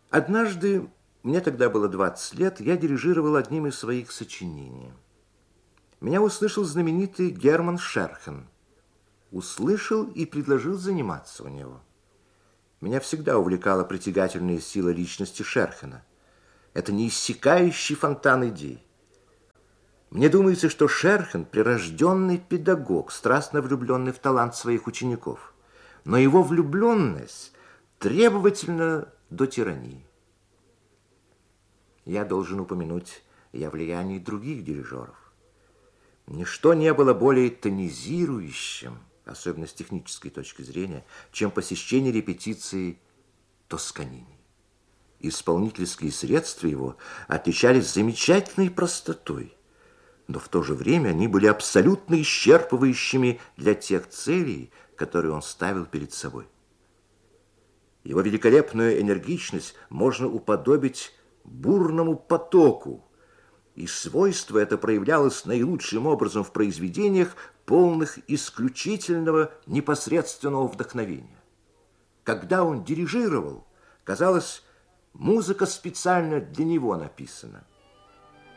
Однажды, мне тогда было 20 лет, я дирижировал одним из своих сочинений. Меня услышал знаменитый Герман Шерхен. Услышал и предложил заниматься у него. Меня всегда увлекала притягательная сила личности Шерхена. Это неиссякающий фонтан идей. Мне думается, что Шерхен – прирожденный педагог, страстно влюбленный в талант своих учеников. Но его влюбленность требовательна до тирании. Я должен упомянуть и о влиянии других дирижеров. Ничто не было более тонизирующим, особенно с технической точки зрения, чем посещение репетиции Тосканини. Исполнительские средства его отличались замечательной простотой, но в то же время они были абсолютно исчерпывающими для тех целей, которые он ставил перед собой. Его великолепную энергичность можно уподобить бурному потоку, и свойство это проявлялось наилучшим образом в произведениях, полных исключительного непосредственного вдохновения. Когда он дирижировал, казалось, музыка специально для него написана.